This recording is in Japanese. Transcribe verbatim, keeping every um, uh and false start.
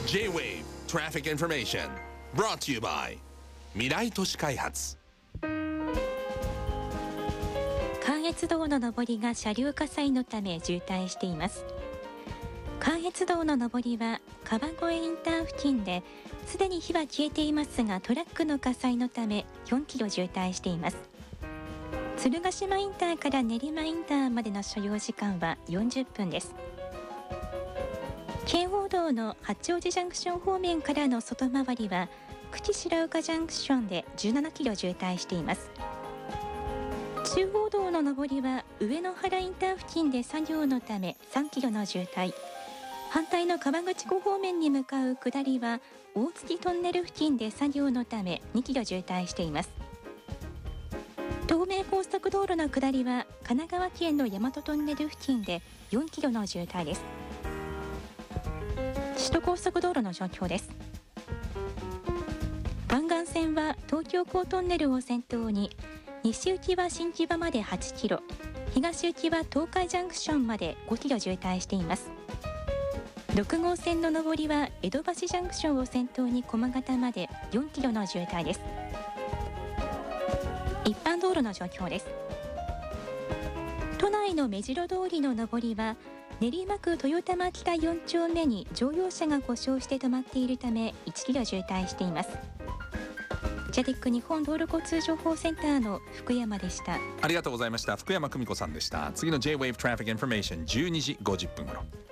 J-Wave Traffic Information brought to you by 未来都市開発。 関越道の上りが車両火災のため渋滞しています。関越道の上りは川越インター付近ですでに火は消えていますが、トラックの火災のためよんキロ渋滞しています。鶴ヶ島インターから練馬インターまでの所要時間はよんじゅっぷんです。京王道の八王子ジャンクション方面からの外回りは久喜白岡ジャンクションでじゅうななキロ渋滞しています。中央道の上りは上野原インター付近で作業のためさんキロの渋滞。反対の川口湖方面に向かう下りは大月トンネル付近で作業のためにキロ渋滞しています。東名高速道路の下りは神奈川県の大和トンネル付近でよんキロの渋滞です。首都高速道路の状況です。湾岸線は東京港トンネルを先頭に西行きは新木場まではちキロ、東行きは東海ジャンクションまでごキロ渋滞しています。ろく号線の上りは江戸橋ジャンクションを先頭に駒形までよんキロの渋滞です。一般道路の状況です。都内の目白通りの上りは練馬区豊玉北よん丁目に乗用車が故障して止まっているためいちキロ渋滞しています。ジャディック日本道路交通情報センターの福山でした。 ありがとうございました。福山久美子さんでした。次の J-Wave Traffic Information じゅうにじごじゅっぷん頃。